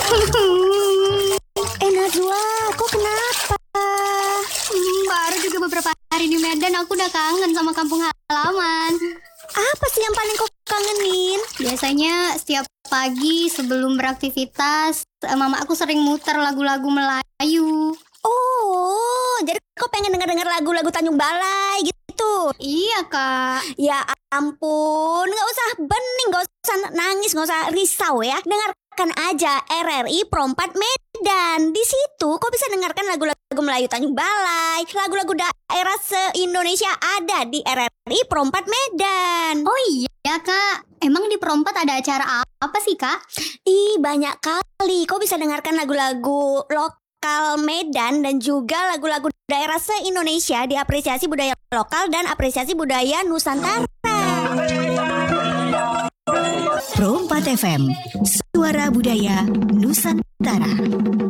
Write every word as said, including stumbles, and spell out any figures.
Eh Najwa, kok kenapa? Hmm, baru juga beberapa hari di Medan, aku udah kangen sama kampung halaman. Apa sih yang paling kau kangenin? Biasanya setiap pagi sebelum beraktivitas, mama aku sering muter lagu-lagu Melayu. Oh, jadi kau pengen dengar-dengar lagu-lagu Tanjung Balai gitu? Iya kak. Ya ampun, gak usah bening, gak usah nangis, gak usah risau ya. Dengarkan aja R R I Pro empat Medan. Di situ kau bisa dengarkan lagu-lagu Melayu Tanjung Balai, lagu-lagu daerah se-Indonesia ada di R R I Pro empat Medan. Oh iya kak, emang di Pro empat ada acara apa sih kak? Ih, banyak kali. Kau bisa dengarkan lagu-lagu lokal Medan dan juga lagu-lagu daerah se-Indonesia, diapresiasi budaya lokal dan apresiasi budaya Nusantara. Pro empat F M, suara budaya Nusantara.